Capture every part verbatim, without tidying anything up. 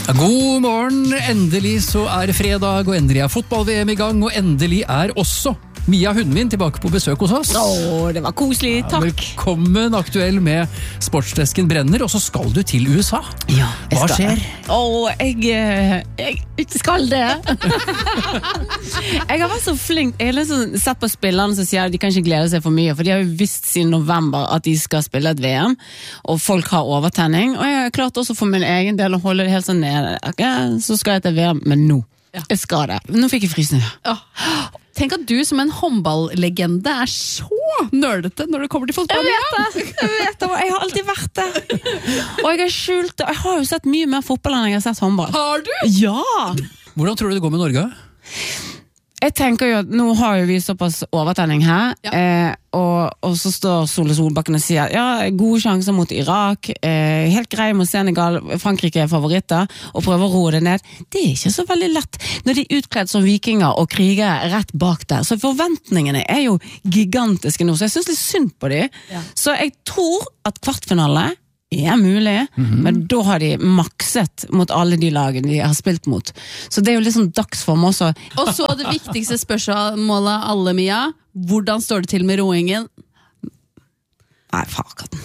God morgen, endelig så er det fredag, og endelig er fotball-V M i gang, og endelig er også Mia, hunden min, tilbake på besøk hos oss. Åh, det var koselig, takk. Velkommen aktuell med Sportsdesken brenner, og så skal du til U S A. Ja, jeg Hva skal. skjer? Åh, jeg, jeg ikke skal det. Jeg har vært så flink. Jeg har liksom sett på spillerne som sier at de kan ikke glede seg for mye, for de har jo visst siden november at de skal spille et V M, og folk har overtenning, og jeg har klart også for min egen del å holde det helt sånn nede. Okay, så skal jeg til V M, men nå. Jeg skal det. Nå fikk jeg frysninger. Ja. Tenk at du som en håndballlegende er så nerdete når det kommer til fotball. Jeg vet det, jeg vet det, og jeg har alltid vært det. Og jeg har skjult det, jeg har jo sett mye mer fotball enn jeg har sett håndball. Har du? Ja! Hvordan tror du det går med Norge? Jeg tenker jo at nå har jo vi såpass overtenning her, Ja. eh, og, og så står Sole Solbakken og sier ja, gode sjanser mot Irak, eh, helt grei mot Senegal, Frankrike er favoritter, og prøver å roe det ned. Det er ikke så veldig lett når de er utkledd som vikinger og kriger rett bak der. Så forventningene er jo gigantiske nå, så jeg synes litt synd på de. Ja. Så jeg tror at kvartfinale er mulig, mm-hmm. men da har de makset mot alle de lagene de har spilt mot. Så det er jo litt sånn dagsform også. Og så det viktigste spørsmålet alle, Mia. Hvordan står det til med roingen? Nei, fakatten.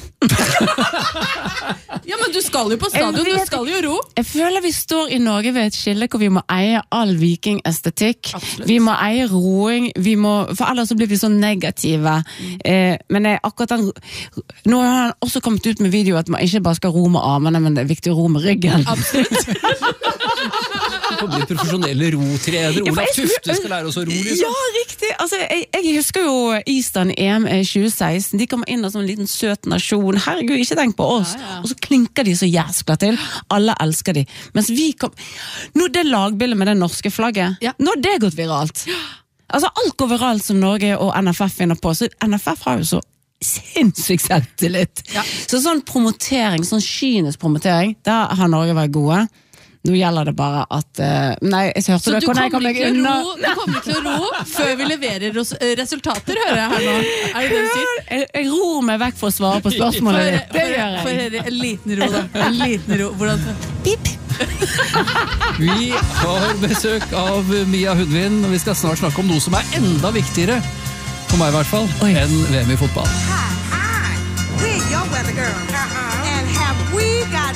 Ja, men du skal jo på stadion, Jeg du vet skal jo ro. Jeg føler vi står i Norge ved et skille hvor vi må eie all vikingestetikk. Absolutt. Vi må eie roing, vi må, for ellers så blir vi så negative. Mm. Eh, men jeg, akkurat den, nå har han også kommet ut med video at man ikke bare skal ro med armene, men det er viktig å ro med ryggen. Absolutt. Du kommer bli profesjonelle rotrenere. Ja, for Olav jeg skulle- Tufte skal lære oss å ro, liksom. Ja, riktig. Altså, jeg, jeg husker jo Island E M tjue seksten. De kommer inn som en liten søt nasjon. Herregud, ikke tenk på oss. Ja, ja. Og så klinker de så jæskla til. Alle elsker de. Mens vi kom... Nå det lagbildet med det norske flagget, Ja. nå har det gått viralt. Altså, alt går viralt som Norge og N F F finner på. Så N F F har jo så sinnssykt selvtillit. Ja. Så sånn promotering, sånn kynisk promotering, der har Norge vært gode. Nå gjelder det bare at uh, Nei, jeg hørte Så det. du Hvordan jeg kommer, meg ikke til å unna? ro, du kommer ikke til å ro før vi leverer res resultater, hører jeg her nå. Er det det du sier? Jeg, jeg ror meg vekk for å svare på spørsmålet For, ditt. Det gjør for, jeg. for en liten ro, da. En liten ro. Hvordan? Pip. Vi har besøk av Mia Hundvin, og vi skal snart snakke om noe som er enda viktigere, for meg i hvert fall, Oi. enn V M i fotball. Hi, hi. We're your weather girls. Uh-huh. And have we got